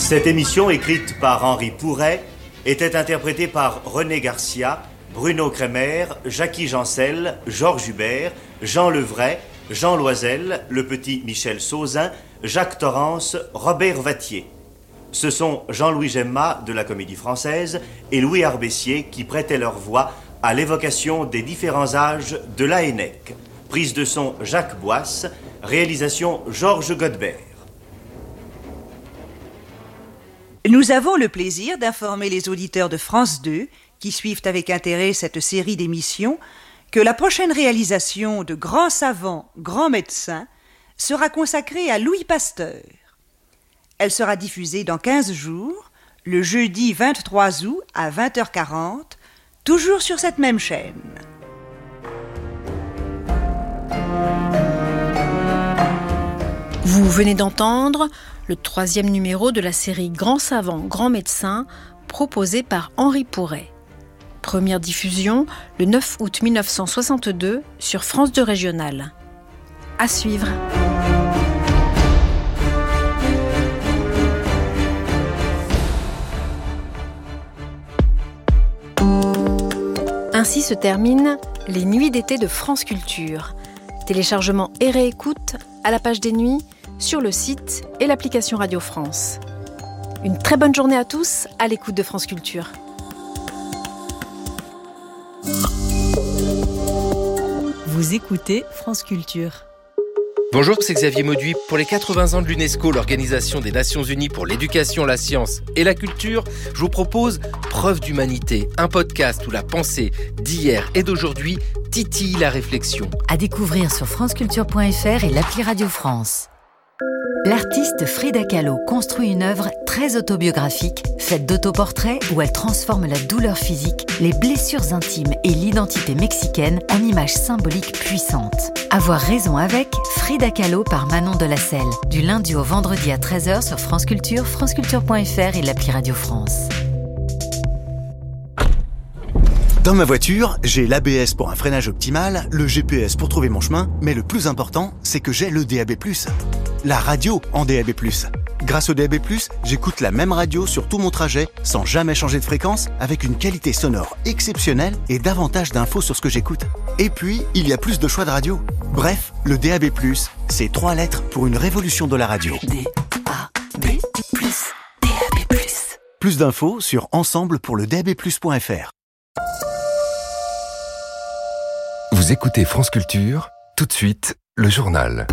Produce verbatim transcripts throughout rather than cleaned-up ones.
Cette émission, écrite par Henri Pouret, était interprétée par René Garcia, Bruno Kremer, Jackie Jancel, Georges Hubert, Jean Levray, Jean Loisel, le petit Michel Sauzin, Jacques Torrance, Robert Vattier. Ce sont Jean-Louis Gemma de la Comédie Française et Louis Arbessier qui prêtaient leur voix à l'évocation des différents âges de la Hennec. Prise de son Jacques Boisse, réalisation Georges Godebert. Nous avons le plaisir d'informer les auditeurs de France deux, qui suivent avec intérêt cette série d'émissions, que la prochaine réalisation de Grands savants, grands médecins sera consacrée à Louis Pasteur. Elle sera diffusée dans quinze jours, le jeudi vingt-trois août à vingt heures quarante, toujours sur cette même chaîne. Vous venez d'entendre le troisième numéro de la série Grands savants, grands médecins, proposé par Henri Pouret. Première diffusion le neuf août mille neuf cent soixante-deux sur France deux Régionale. À suivre. Ainsi se terminent les nuits d'été de France Culture. Téléchargement et réécoute à la page des nuits, sur le site et l'application Radio France. Une très bonne journée à tous à l'écoute de France Culture. Vous écoutez France Culture. Bonjour, c'est Xavier Mauduit. Pour les quatre-vingts ans de l'UNESCO, l'Organisation des Nations Unies pour l'éducation, la science et la culture, je vous propose Preuve d'humanité, un podcast où la pensée d'hier et d'aujourd'hui titille la réflexion. À découvrir sur franceculture point f r et l'appli Radio France. L'artiste Frida Kahlo construit une œuvre très autobiographique, faite d'autoportraits où elle transforme la douleur physique, les blessures intimes et l'identité mexicaine en images symboliques puissantes. Avoir raison avec Frida Kahlo par Manon Delacelle, du lundi au vendredi à treize heures sur France Culture, franceculture point f r et l'appli Radio France. Dans ma voiture, j'ai l'A B S pour un freinage optimal, le G P S pour trouver mon chemin, mais le plus important, c'est que j'ai le D A B plus. La radio en D A B plus. Grâce au D A B plus, j'écoute la même radio sur tout mon trajet, sans jamais changer de fréquence, avec une qualité sonore exceptionnelle et davantage d'infos sur ce que j'écoute. Et puis, il y a plus de choix de radio. Bref, le D A B plus, c'est trois lettres pour une révolution de la radio. D A B plus, D A B plus. Plus d'infos sur ensemble pour le D A B plus point f r. Vous écoutez France Culture, tout de suite, le journal.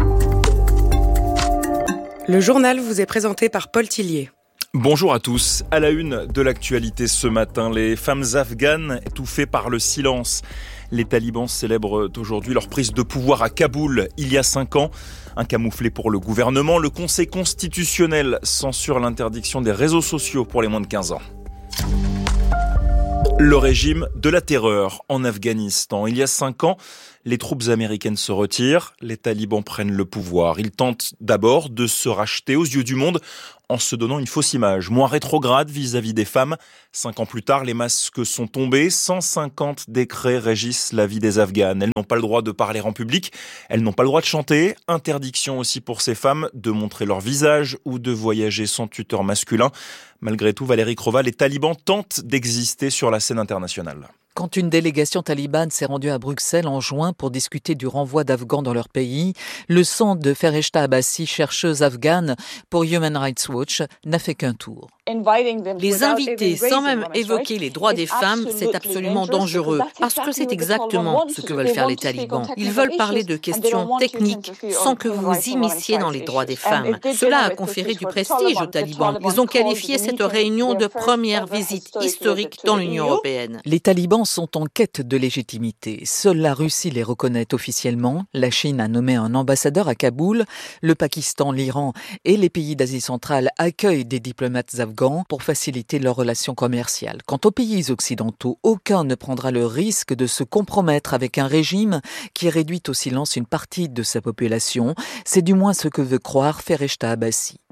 Le journal vous est présenté par Paul Tillier. Bonjour à tous. À la une de l'actualité ce matin, les femmes afghanes étouffées par le silence. Les talibans célèbrent aujourd'hui leur prise de pouvoir à Kaboul il y a cinq ans. Un camouflet pour le gouvernement. Le Conseil constitutionnel censure l'interdiction des réseaux sociaux pour les moins de quinze ans. Le régime de la terreur en Afghanistan. Il y a cinq ans, les troupes américaines se retirent, les talibans prennent le pouvoir. Ils tentent d'abord de se racheter aux yeux du monde en se donnant une fausse image, moins rétrograde vis-à-vis des femmes. Cinq ans plus tard, les masques sont tombés. cent cinquante décrets régissent la vie des Afghanes. Elles n'ont pas le droit de parler en public, elles n'ont pas le droit de chanter. Interdiction aussi pour ces femmes de montrer leur visage ou de voyager sans tuteur masculin. Malgré tout, Valérie Crova, les talibans tentent d'exister sur la scène internationale. Quand une délégation talibane s'est rendue à Bruxelles en juin pour discuter du renvoi d'Afghans dans leur pays, le sang de Fereshta Abbasi, chercheuse afghane pour Human Rights Watch, n'a fait qu'un tour. Les inviter sans même évoquer les droits des femmes, c'est absolument dangereux, parce que c'est exactement ce que veulent faire les talibans. Ils veulent parler de questions techniques sans que vous vous immisciez dans les droits des femmes. Cela a conféré du prestige aux talibans. Ils ont qualifié cette réunion de première visite historique dans l'Union européenne. Les talibans sont en quête de légitimité. Seule la Russie les reconnaît officiellement. La Chine a nommé un ambassadeur à Kaboul. Le Pakistan, l'Iran et les pays d'Asie centrale accueillent des diplomates afghans pour faciliter leurs relations commerciales. Quant aux pays occidentaux, aucun ne prendra le risque de se compromettre avec un régime qui réduit au silence une partie de sa population. C'est du moins ce que veut croire Fereshta Abbasi.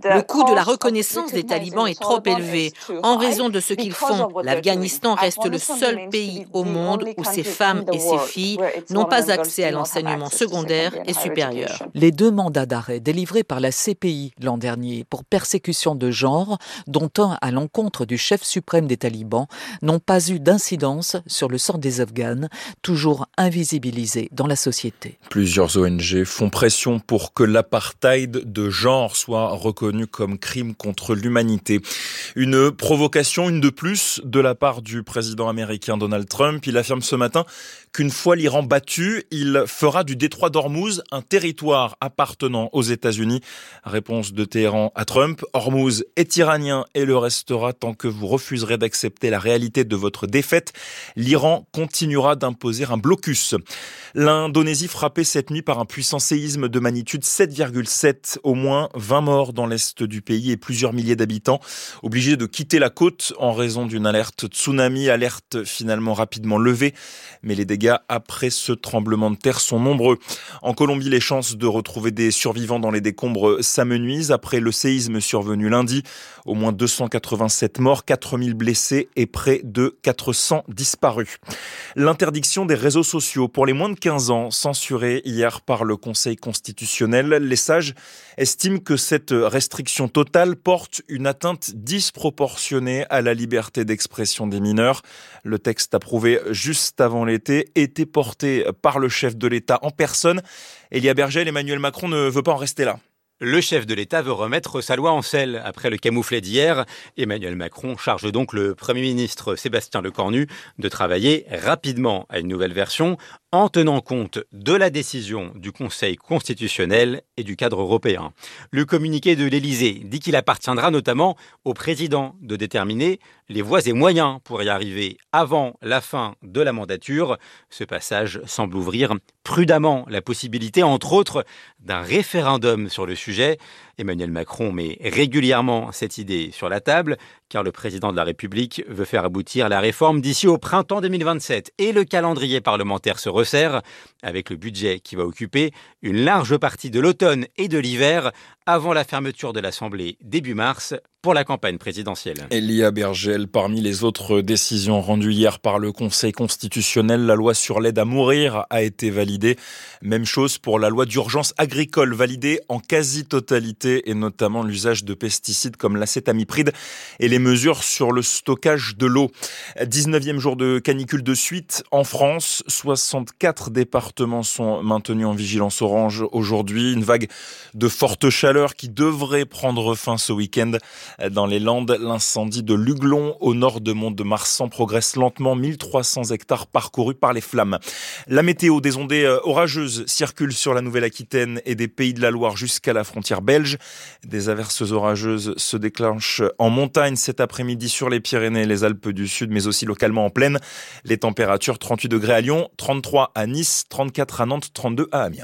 Le coût de la reconnaissance des talibans est trop élevé. En raison de ce qu'ils font, l'Afghanistan reste le seul pays au monde où ces femmes et ces filles n'ont pas accès à l'enseignement secondaire et supérieur. Les deux mandats d'arrêt délivrés par la C P I l'an dernier pour persécution de genre, dont un à l'encontre du chef suprême des talibans, n'ont pas eu d'incidence sur le sort des Afghanes, toujours invisibilisés dans la société. Plusieurs O N G font pression pour que l'apartheid de genre soit reconnu comme crime contre l'humanité. Une provocation, une de plus, de la part du président américain Donald Trump. Il affirme ce matin qu'une fois l'Iran battu, il fera du détroit d'Ormuz un territoire appartenant aux États-Unis. Réponse de Téhéran à Trump: Ormuz est iranien et le restera tant que vous refuserez d'accepter la réalité de votre défaite. L'Iran continuera d'imposer un blocus. L'Indonésie frappée cette nuit par un puissant séisme de magnitude sept virgule sept. Au moins vingt morts dans l'est du pays et plusieurs milliers d'habitants obligés de quitter la côte en raison d'une alerte tsunami. Alerte finalement rapidement levée, mais les dégâts après ce tremblement de terre sont nombreux. En Colombie, les chances de retrouver des survivants dans les décombres s'amenuisent après le séisme survenu lundi. Au moins deux cent quatre-vingt-sept morts, quatre mille blessés et près de quatre cents disparus. L'interdiction des réseaux sociaux pour les moins de quinze ans, censurée hier par le Conseil constitutionnel. Les sages estiment que cette restriction totale porte une atteinte disproportionnée à la liberté d'expression des mineurs. Le texte approuvé juste avant l'été était porté par le chef de l'État en personne. Elia Bergel, Emmanuel Macron ne veut pas en rester là. Le chef de l'État veut remettre sa loi en selle. Après le camouflet d'hier, Emmanuel Macron charge donc le Premier ministre Sébastien Lecornu de travailler rapidement à une nouvelle version en tenant compte de la décision du Conseil constitutionnel et du cadre européen. Le communiqué de l'Élysée dit qu'il appartiendra notamment au président de déterminer les voies et moyens pour y arriver avant la fin de la mandature. Ce passage semble ouvrir prudemment la possibilité, entre autres, d'un référendum sur le sujet. Emmanuel Macron met régulièrement cette idée sur la table, car le président de la République veut faire aboutir la réforme d'ici au printemps deux mille vingt-sept. Et le calendrier parlementaire se resserre, avec le budget qui va occuper une large partie de l'automne et de l'hiver, avant la fermeture de l'Assemblée début mars pour la campagne présidentielle. Elia Bergel, parmi les autres décisions rendues hier par le Conseil constitutionnel, la loi sur l'aide à mourir a été validée. Même chose pour la loi d'urgence agricole, validée en quasi-totalité, et notamment l'usage de pesticides comme l'acétamipride et les mesures sur le stockage de l'eau. dix-neuvième jour de canicule de suite en France. soixante-quatre départements sont maintenus en vigilance orange aujourd'hui. Une vague de forte chaleur qui devrait prendre fin ce week-end. Dans les Landes, l'incendie de Luglon au nord de Mont-de-Marsan progresse lentement. mille trois cents hectares parcourus par les flammes. La météo, des ondées orageuses circulent sur la Nouvelle-Aquitaine et des Pays de la Loire jusqu'à la frontière belge. Des averses orageuses se déclenchent en montagne cet après-midi sur les Pyrénées et les Alpes du Sud, mais aussi localement en plaine. Les températures: trente-huit degrés à Lyon, trente-trois à Nice, trente-quatre à Nantes, trente-deux à Amiens.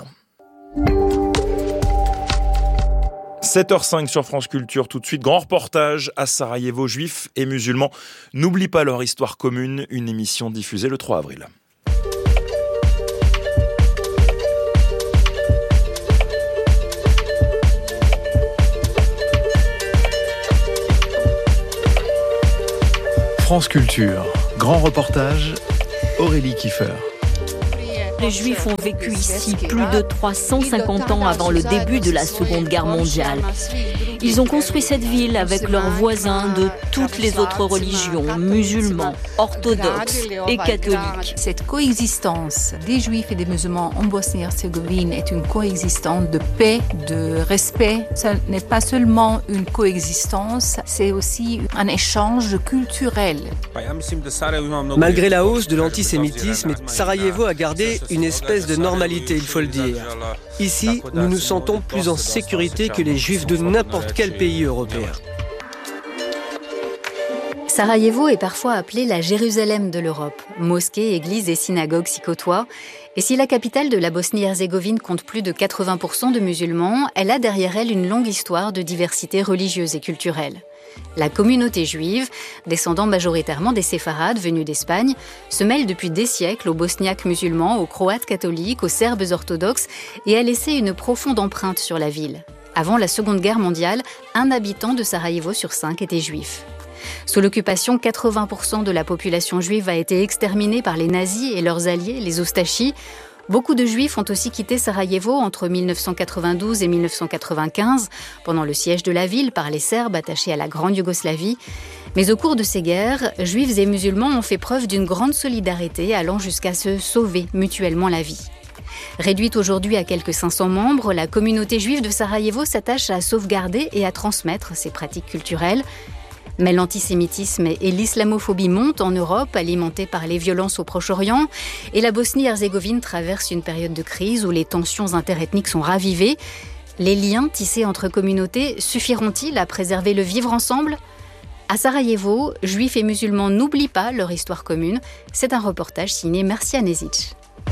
sept heures cinq sur France Culture, tout de suite, grand reportage à Sarajevo. Juifs et musulmans n'oublient pas leur histoire commune, une émission diffusée le trois avril. France Culture, grand reportage, Aurélie Kiefer. Les Juifs ont vécu ici plus de trois cent cinquante ans avant le début de la Seconde Guerre mondiale. Ils ont construit cette ville avec leurs voisins de toutes les autres religions, musulmans, orthodoxes et catholiques. Cette coexistence des Juifs et des musulmans en Bosnie-Herzégovine est une coexistence de paix, de respect. Ce n'est pas seulement une coexistence, c'est aussi un échange culturel. Malgré la hausse de l'antisémitisme, Sarajevo a gardé une espèce de normalité, il faut le dire. Ici, nous nous sentons plus en sécurité que les Juifs de n'importe quel pays européen. Sarajevo est parfois appelée la Jérusalem de l'Europe. Mosquées, églises et synagogues s'y côtoient. Et si la capitale de la Bosnie-Herzégovine compte plus de quatre-vingts pour cent de musulmans, elle a derrière elle une longue histoire de diversité religieuse et culturelle. La communauté juive, descendant majoritairement des séfarades venus d'Espagne, se mêle depuis des siècles aux bosniaques musulmans, aux croates catholiques, aux serbes orthodoxes et a laissé une profonde empreinte sur la ville. Avant la Seconde Guerre mondiale, un habitant de Sarajevo sur cinq était juif. Sous l'occupation, quatre-vingts pour cent de la population juive a été exterminée par les nazis et leurs alliés, les Oustachis. Beaucoup de Juifs ont aussi quitté Sarajevo entre mille neuf cent quatre-vingt-douze et mille neuf cent quatre-vingt-quinze, pendant le siège de la ville par les Serbes attachés à la Grande Yougoslavie. Mais au cours de ces guerres, Juifs et musulmans ont fait preuve d'une grande solidarité, allant jusqu'à se sauver mutuellement la vie. Réduite aujourd'hui à quelques cinq cents membres, la communauté juive de Sarajevo s'attache à sauvegarder et à transmettre ses pratiques culturelles. Mais l'antisémitisme et l'islamophobie montent en Europe, alimentées par les violences au Proche-Orient. Et la Bosnie-Herzégovine traverse une période de crise où les tensions interethniques sont ravivées. Les liens tissés entre communautés suffiront-ils à préserver le vivre ensemble ? À Sarajevo, juifs et musulmans n'oublient pas leur histoire commune. C'est un reportage signé Mercia Nezic.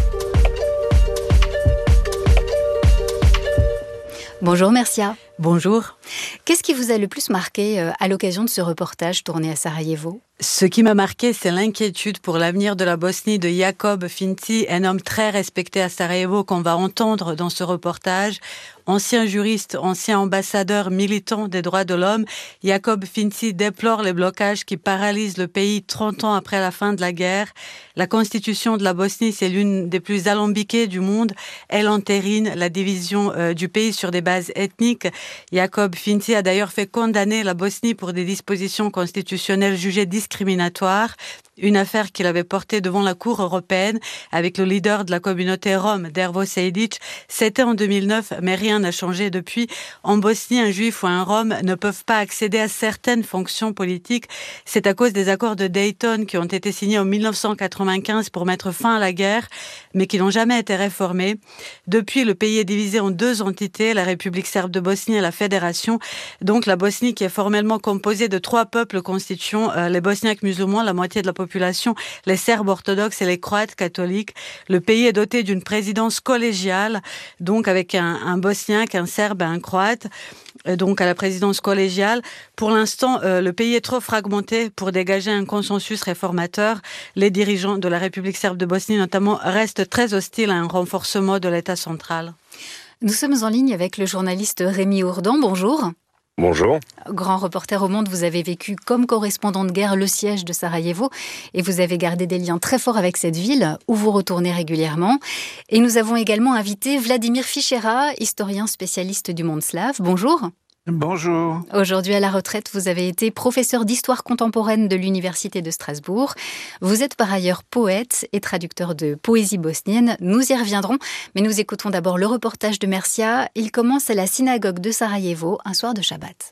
Bonjour Mercia. Bonjour. Qu'est-ce qui vous a le plus marqué à l'occasion de ce reportage tourné à Sarajevo ? Ce qui m'a marqué, c'est l'inquiétude pour l'avenir de la Bosnie de Jakub Finci, un homme très respecté à Sarajevo qu'on va entendre dans ce reportage. Ancien juriste, ancien ambassadeur, militant des droits de l'homme, Jakub Finci déplore les blocages qui paralysent le pays trente ans après la fin de la guerre. La constitution de la Bosnie, c'est l'une des plus alambiquées du monde. Elle entérine la division euh, du pays sur des bases ethniques. Jakub Finci a d'ailleurs fait condamner la Bosnie pour des dispositions constitutionnelles jugées discriminatoires. Une affaire qu'il avait portée devant la Cour européenne avec le leader de la communauté rome, Dervo Sejdic. C'était en deux mille neuf, mais rien n'a changé depuis. En Bosnie, un juif ou un rome ne peuvent pas accéder à certaines fonctions politiques. C'est à cause des accords de Dayton qui ont été signés en mille neuf cent quatre-vingt-quinze pour mettre fin à la guerre, mais qui n'ont jamais été réformés. Depuis, le pays est divisé en deux entités, la République serbe de Bosnie et la Fédération. Donc la Bosnie qui est formellement composée de trois peuples constituant euh, les Bosniaques musulmans, la moitié de la population, les Serbes orthodoxes et les Croates catholiques. Le pays est doté d'une présidence collégiale, donc avec un, un Bosniaque, un Serbe et un Croate, donc à la présidence collégiale. Pour l'instant, euh, le pays est trop fragmenté pour dégager un consensus réformateur. Les dirigeants de la République serbe de Bosnie, notamment, restent très hostiles à un renforcement de l'État central. Nous sommes en ligne avec le journaliste Rémi Ourdan. Bonjour. Bonjour. Grand reporter au Monde, vous avez vécu comme correspondant de guerre le siège de Sarajevo et vous avez gardé des liens très forts avec cette ville où vous retournez régulièrement. Et nous avons également invité Vladimir Fichera, historien spécialiste du monde slave. Bonjour. Bonjour. Aujourd'hui à la retraite, vous avez été professeur d'histoire contemporaine de l'Université de Strasbourg. Vous êtes par ailleurs poète et traducteur de poésie bosnienne. Nous y reviendrons, mais nous écoutons d'abord le reportage de Mercia. Il commence à la synagogue de Sarajevo, un soir de Shabbat.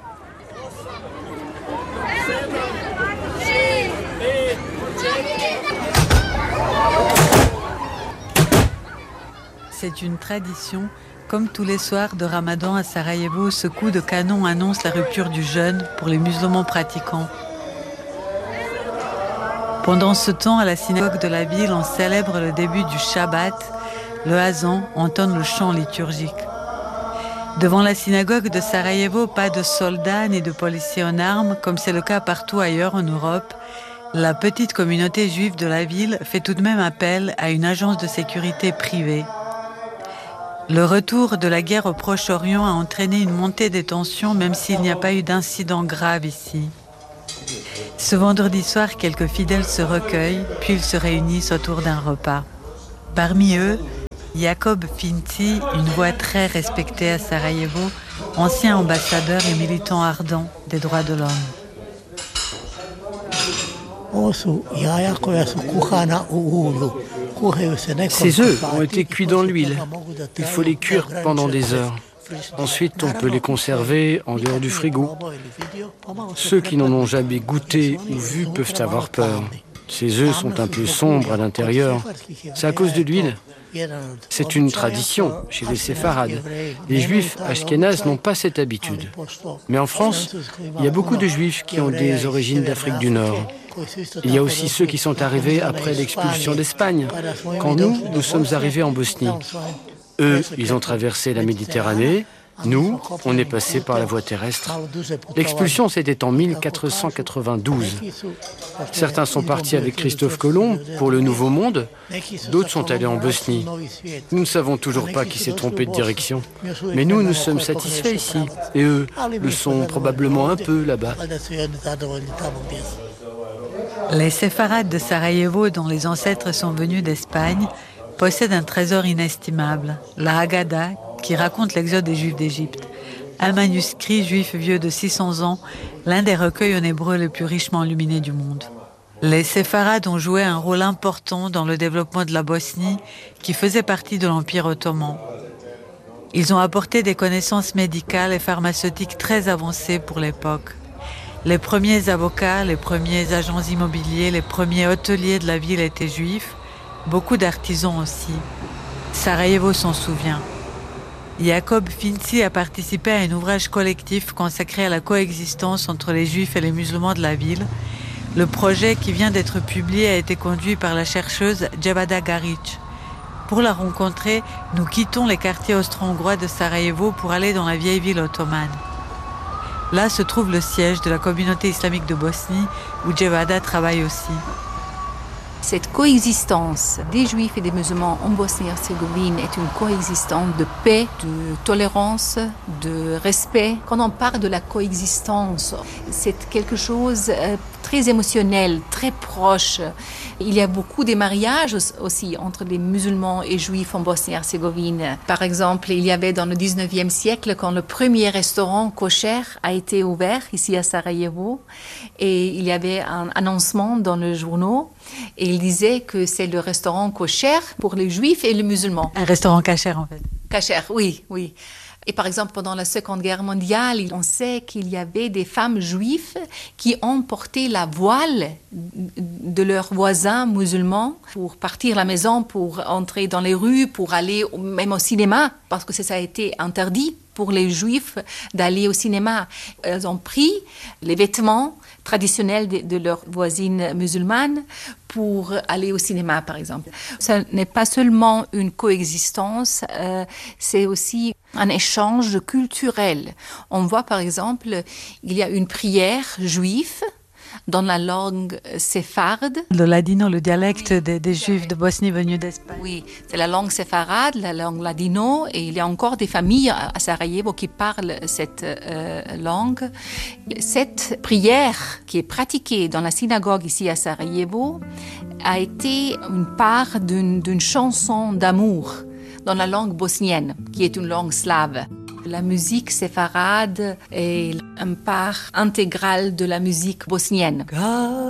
C'est une tradition. Comme tous les soirs de Ramadan à Sarajevo, ce coup de canon annonce la rupture du jeûne pour les musulmans pratiquants. Pendant ce temps, à la synagogue de la ville, on célèbre le début du Shabbat. Le hazan entonne le chant liturgique. Devant la synagogue de Sarajevo, pas de soldats ni de policiers en armes, comme c'est le cas partout ailleurs en Europe. La petite communauté juive de la ville fait tout de même appel à une agence de sécurité privée. Le retour de la guerre au Proche-Orient a entraîné une montée des tensions, même s'il n'y a pas eu d'incident grave ici. Ce vendredi soir, quelques fidèles se recueillent, puis ils se réunissent autour d'un repas. Parmi eux, Jakub Finci, une voix très respectée à Sarajevo, ancien ambassadeur et militant ardent des droits de l'homme. Ces œufs ont été cuits dans l'huile. Il faut les cuire pendant des heures. Ensuite, on peut les conserver en dehors du frigo. Ceux qui n'en ont jamais goûté ou vu peuvent avoir peur. Ces œufs sont un peu sombres à l'intérieur. C'est à cause de l'huile. C'est une tradition chez les séfarades. Les juifs ashkénazes n'ont pas cette habitude. Mais en France, il y a beaucoup de juifs qui ont des origines d'Afrique du Nord. Il y a aussi ceux qui sont arrivés après l'expulsion d'Espagne, quand nous, nous sommes arrivés en Bosnie. Eux, ils ont traversé la Méditerranée, Nous, on est passé par la voie terrestre. L'expulsion, c'était en mille quatre cent quatre-vingt-douze. Certains sont partis avec Christophe Colomb pour le Nouveau Monde, d'autres sont allés en Bosnie. Nous ne savons toujours pas qui s'est trompé de direction. Mais nous, nous sommes satisfaits ici. Et eux le sont probablement un peu là-bas. Les séfarades de Sarajevo, dont les ancêtres sont venus d'Espagne, possèdent un trésor inestimable, la Haggadah, qui raconte l'exode des Juifs d'Égypte. Un manuscrit juif vieux de six cents ans, l'un des recueils en hébreu les plus richement illuminés du monde. Les séfarades ont joué un rôle important dans le développement de la Bosnie, qui faisait partie de l'Empire ottoman. Ils ont apporté des connaissances médicales et pharmaceutiques très avancées pour l'époque. Les premiers avocats, les premiers agents immobiliers, les premiers hôteliers de la ville étaient juifs, beaucoup d'artisans aussi. Sarajevo s'en souvient. Jacob Finci a participé à un ouvrage collectif consacré à la coexistence entre les juifs et les musulmans de la ville. Le projet qui vient d'être publié a été conduit par la chercheuse Jevada Garic. Pour la rencontrer, nous quittons les quartiers austro-hongrois de Sarajevo pour aller dans la vieille ville ottomane. Là se trouve le siège de la communauté islamique de Bosnie, où Jevada travaille aussi. Cette coexistence des Juifs et des musulmans en Bosnie-Herzégovine est une coexistence de paix, de tolérance, de respect. Quand on parle de la coexistence, c'est quelque chose de très émotionnel, très proche. Il y a beaucoup de mariages aussi entre les musulmans et juifs en Bosnie-Herzégovine. Par exemple, il y avait dans le dix-neuvième siècle, quand le premier restaurant kosher a été ouvert ici à Sarajevo, et il y avait un annoncement dans le journal, et il disait que c'est le restaurant kosher pour les juifs et les musulmans. Un restaurant kasher en fait. Kasher, oui, oui. Et par exemple, pendant la Seconde Guerre mondiale, on sait qu'il y avait des femmes juives qui ont porté la voile de leurs voisins musulmans pour partir à la maison, pour entrer dans les rues, pour aller même au cinéma, parce que ça a été interdit pour les juifs d'aller au cinéma. Elles ont pris les vêtements traditionnels de, de leurs voisines musulmanes pour aller au cinéma, par exemple. Ce n'est pas seulement une coexistence, euh, c'est aussi un échange culturel. On voit, par exemple, il y a une prière juive dans la langue séfarade. Le ladino, le dialecte des, des Juifs de Bosnie venus d'Espagne. Oui, c'est la langue séfarade, la langue ladino, et il y a encore des familles à Sarajevo qui parlent cette euh, langue. Cette prière qui est pratiquée dans la synagogue ici à Sarajevo a été une part d'une, d'une chanson d'amour dans la langue bosnienne, qui est une langue slave. La musique séfarade est une part intégrale de la musique bosnienne.